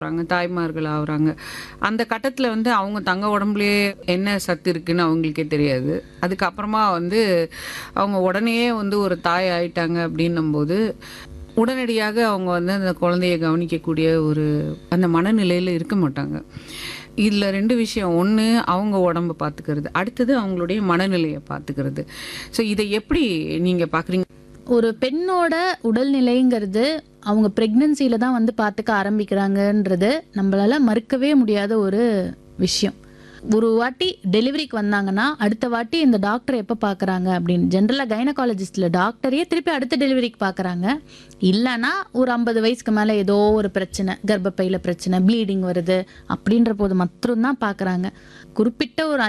தாய்மார்கள் ஆகுறாங்க. அந்த கட்டத்துல அவங்க தங்க உடம்புலயே என்ன சத்து இருக்குன்னு அவங்களுக்கே தெரியாது. அதுக்கப்புறமா அவங்க உடனேயே ஒரு தாய் ஆயிட்டாங்க அப்படின்னும்போது, உடனடியாக அவங்க அந்த குழந்தைய கவனிக்கக்கூடிய அந்த மனநிலையில இருக்க மாட்டாங்க. இதுல 2 விஷயம். ஒண்ணு அவங்க உடம்ப பார்த்துக்கிறது. அடுத்தது அவங்களுடைய மனநிலைய பார்த்துக்கிறது. ஸோ இதை எப்படி நீங்க பார்க்குறீங்க? ஒரு பெண்ணோட உடல்நிலைங்கிறது அவங்க பிரெக்னன்சில தான் பார்த்துக்க ஆரம்பிக்கிறாங்கன்றது நம்மளால மறுக்கவே முடியாத ஒரு விஷயம். ஒரு வாட்டி டெலிவரிக்கு வந்தாங்கன்னா அடுத்த வாட்டி இந்த டாக்டர் எப்போ பார்க்குறாங்க அப்படின்னு ஜென்ரலாக கைனகாலஜிஸ்டில் டாக்டரே திருப்பி அடுத்த டெலிவரிக்கு பார்க்குறாங்க. இல்லைன்னா ஒரு 50 வயசுக்கு மேலே ஏதோ ஒரு பிரச்சனை, கர்ப்பப்பையில் பிரச்சனை, ப்ளீடிங் வருது அப்படின்ற போது மட்டும்தான் பார்க்குறாங்க. குறிப்பிட்ட ஒரு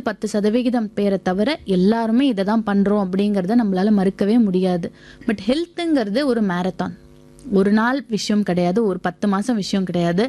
5-10% பேரை தவிர எல்லாருமே இதை தான் பண்ணுறோம் அப்படிங்கிறத நம்மளால மறுக்கவே முடியாது. பட் ஹெல்த்துங்கிறது ஒரு மேரத்தான், ஒரு நாள் விஷயம் கிடையாது, ஒரு 10 மாதம் விஷயம் கிடையாது.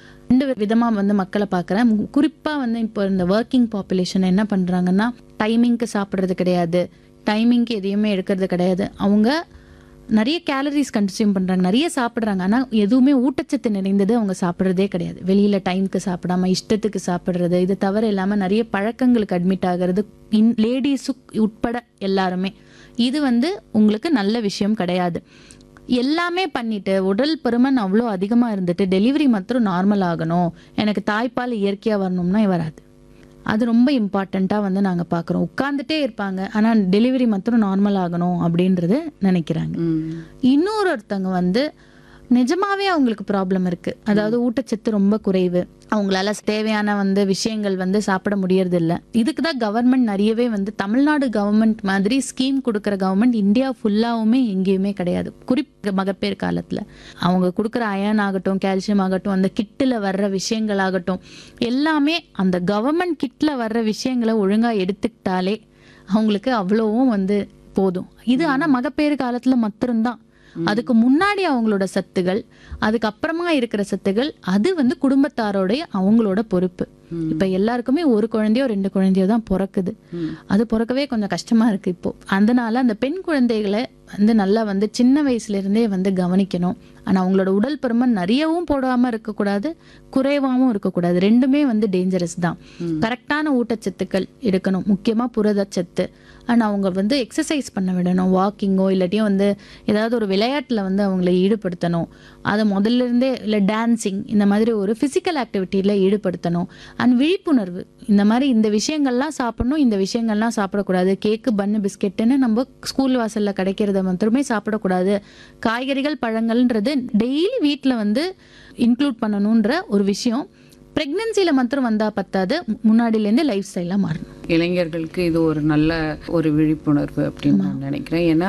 2 விதமாக மக்களை பார்க்குறேன். குறிப்பாக இப்போ இந்த ஒர்க்கிங் பாப்புலேஷன் என்ன பண்ணுறாங்கன்னா, டைமிங்க்கு சாப்பிட்றது கிடையாது, டைமிங்க்கு எதையுமே எடுக்கிறது கிடையாது. அவங்க நிறைய கேலரிஸ் கன்சியூம் பண்ணுறாங்க, நிறைய சாப்பிட்றாங்க, ஆனால் எதுவுமே ஊட்டச்சத்து நிறைந்தது அவங்க சாப்பிட்றதே கிடையாது. வெளியில் டைமுக்கு சாப்பிடாம இஷ்டத்துக்கு சாப்பிட்றது, இது தவிர இல்லாமல் நிறைய பழக்கங்களுக்கு அட்மிட் ஆகிறது, லேடிஸு உட்பட எல்லாருமே. இது உங்களுக்கு நல்ல விஷயம் கிடையாது. எல்லாமே பண்ணிட்டு உடல் பருமன் அவ்வளோ அதிகமாக இருந்துட்டு டெலிவரி மாத்திரம் நார்மல் ஆகணும், எனக்கு தாய்ப்பால் இயற்கையாக வரணும்னா வராது. அது ரொம்ப இம்பார்ட்டண்ட்டாக நாங்கள் பார்க்குறோம். உட்காந்துட்டே இருப்பாங்க, ஆனால் டெலிவரி மாத்திரம் நார்மல் ஆகணும் அப்படின்றது நினைக்கிறாங்க. இன்னொருத்தவங்க நிஜமாவே அவங்களுக்கு ப்ராப்ளம் இருக்குது, அதாவது ஊட்டச்சத்து ரொம்ப குறைவு, அவங்களால தேவையான விஷயங்கள் சாப்பிட முடியறது இல்லை. இதுக்கு தான் கவர்மெண்ட் நிறையவே தமிழ்நாடு கவர்மெண்ட் மாதிரி ஸ்கீம் கொடுக்குற கவர்மெண்ட் இந்தியா ஃபுல்லாவுமே எங்கேயுமே கிடையாது. மகப்பேறு காலத்தில் அவங்க கொடுக்குற அயன் ஆகட்டும், கால்சியம் ஆகட்டும், அந்த கிட்டில் வர்ற விஷயங்கள் ஆகட்டும், எல்லாமே அந்த கவர்மெண்ட் கிட்டில் வர்ற விஷயங்களை ஒழுங்காக எடுத்துக்கிட்டாலே அவங்களுக்கு அவ்வளவும் போதும். இது ஆனால் மகப்பேறு காலத்தில் மட்டும்தான். அதுக்கு முன்னாடி அவங்களோட சத்துகள், அதுக்கப்புறமா இருக்கிற சத்துகள், அது குடும்பத்தாரோடைய அவங்களோட பொறுப்பு. இப்ப எல்லாருக்குமே ஒரு குழந்தையோ 2 குழந்தையோ தான் பிறக்குது. அது பிறக்கவே கொஞ்சம் கஷ்டமா இருக்கு இப்போ. அதனால அந்த பெண் குழந்தைகளை நல்லா சின்ன வயசுல இருந்தே கவனிக்கணும். ஆனா அவங்களோட உடல் பருமன் நிறையவும் போடாம இருக்கக்கூடாது, குறைவாகவும் இருக்கக்கூடாது. ரெண்டுமே டேஞ்சரஸ் தான். கரெக்டான ஊட்டச்சத்துக்கள் எடுக்கணும், முக்கியமா புரதச்சத்து. ஆனால் அவங்க எக்ஸசைஸ் பண்ண விடணும், வாக்கிங்கோ இல்லாட்டியும் ஏதாவது ஒரு விளையாட்டில் அவங்கள ஈடுபடுத்தணும். அதை முதல்ல இருந்தே இல்லை டான்சிங் இந்த மாதிரி ஒரு ஃபிசிக்கல் ஆக்டிவிட்டியில் ஈடுபடுத்தணும். அண்ட் விழிப்புணர்வு, இந்த மாதிரி இந்த விஷயங்கள்லாம் சாப்பிடணும், இந்த விஷயங்கள்லாம் சாப்பிடக்கூடாது, கேக்கு பன்னு பிஸ்கெட்டுன்னு நம்ம ஸ்கூல் வாசலில் கிடைக்கிறத மட்டுமே சாப்பிடக்கூடாது, காய்கறிகள் பழங்கள்ன்றது டெய்லி வீட்டில் இன்க்ளூட் பண்ணணுன்ற ஒரு விஷயம் பிரெக்னன்சியில் மாத்திரம் வந்தால் பத்தாது, முன்னாடியிலேருந்து லைஃப் ஸ்டைலாக மாறணும். இளைஞர்களுக்கு இது ஒரு நல்ல ஒரு விழிப்புணர்வு அப்படின்னு நான் நினைக்கிறேன். ஏன்னா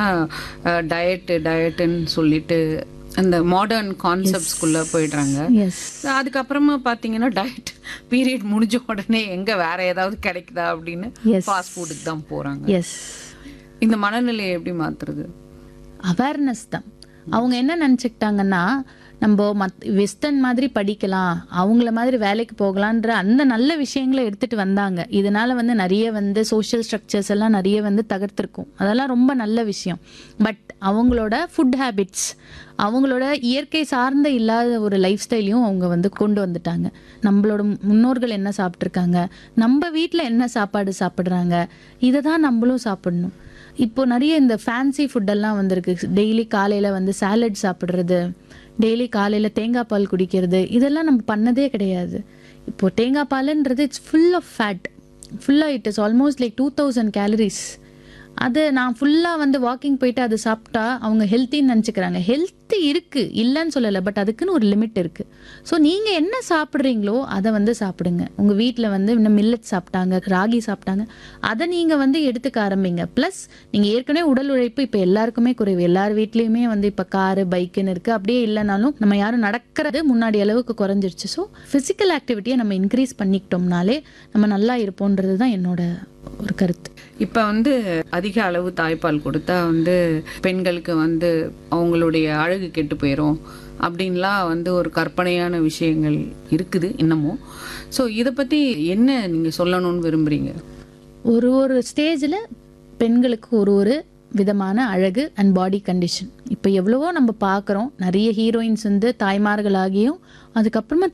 டயட்டுன்னு சொல்லிட்டு அந்த மாடர்ன் கான்செப்ட்ஸ்குள்ளே போயிடுறாங்க. அதுக்கப்புறமா பார்த்தீங்கன்னா டயட் பீரியட் முடிஞ்ச உடனே எங்கே வேற ஏதாவது கிடைக்குதா அப்படின்னு ஃபாஸ்ட் ஃபுட்டுக்கு தான் போகிறாங்க. இந்த மனநிலையை எப்படி மாற்றுறது? அவேர்னஸ் தான். அவங்க என்ன நினச்சிக்கிட்டாங்கன்னா, நம்ம வெஸ்டர்ன் மாதிரி படிக்கலாம், அவங்கள மாதிரி வேலைக்கு போகலான்ற அந்த நல்ல விஷயங்களை எடுத்துகிட்டு வந்தாங்க. இதனால் நிறைய சோஷியல் ஸ்ட்ரக்சர்ஸ் எல்லாம் நிறைய தகர்த்திருக்கும். அதெல்லாம் ரொம்ப நல்ல விஷயம். பட் அவங்களோட ஃபுட் ஹேபிட்ஸ், அவங்களோட இயற்கை சார்ந்த இல்லாத ஒரு லைஃப் ஸ்டைலையும் அவங்க கொண்டு வந்துட்டாங்க. நம்மளோட முன்னோர்கள் என்ன சாப்பிட்ருக்காங்க, நம்ம வீட்டில் என்ன சாப்பாடு சாப்பிட்றாங்க, இதை தான் நம்மளும் சாப்பிடணும். இப்போ நிறைய இந்த ஃபேன்சி ஃபுட்டெல்லாம் வந்திருக்கு. டெய்லி காலையில் சாலட் சாப்பிட்றது, டெய்லி காலையில் தேங்காய் பால் குடிக்கிறது, இதெல்லாம் நம்ம பண்ணதே கிடையாது. இப்போது தேங்காய் பாலுன்றது இட்ஸ் ஃபுல் ஆஃப் ஃபேட், ஃபுல்லாக it is almost like 2000 calories. அது நான் ஃபுல்லாக வாக்கிங் போயிட்டு அது சாப்பிட்டா அவங்க ஹெல்த்தின்னு நினச்சிக்கிறாங்க. ஹெல்த்து இருக்குது, இல்லைன்னு சொல்லலை, பட் அதுக்குன்னு ஒரு லிமிட் இருக்குது. ஸோ நீங்கள் என்ன சாப்பிட்றீங்களோ அதை சாப்பிடுங்க. உங்கள் வீட்டில் இன்னும் மில்லட் சாப்பிட்டாங்க, ராகி சாப்பிட்டாங்க, அதை நீங்கள் எடுத்துக்க ஆரம்பிங்க. ப்ளஸ் நீங்கள் ஏற்கனவே உடல் உழைப்பு இப்போ எல்லாருக்குமே குறைவு, எல்லார் வீட்லேயுமே இப்போ காரு பைக்குன்னு இருக்குது. அப்படியே இல்லைனாலும் நம்ம யாரும் நடக்கிறது முன்னாடி அளவுக்கு குறைஞ்சிருச்சு. ஸோ ஃபிசிக்கல் ஆக்டிவிட்டியை நம்ம இன்க்ரீஸ் பண்ணிக்கிட்டோம்னாலே நம்ம நல்லா இருப்போன்றது தான் என்னோட ஒரு கருத்து. இப்போ அதிக அளவு தாய்ப்பால் கொடுத்தா பெண்களுக்கு அவங்களுடைய அழகு கெட்டு போயிடும் அப்படின்லாம் ஒரு கற்பனையான விஷயங்கள் இருக்குது இன்னமும். ஸோ இதை பற்றி என்ன நீங்கள் சொல்லணும்னு விரும்புகிறீங்க? ஒரு ஸ்டேஜில் பெண்களுக்கு ஒரு விதமான அழகு அண்ட் பாடி கண்டிஷன். இப்போ எவ்வளவோ நம்ம பார்க்குறோம், நிறைய ஹீரோயின்ஸ் வந்து தாய்மார்களாகியும் அதுக்கப்புறமா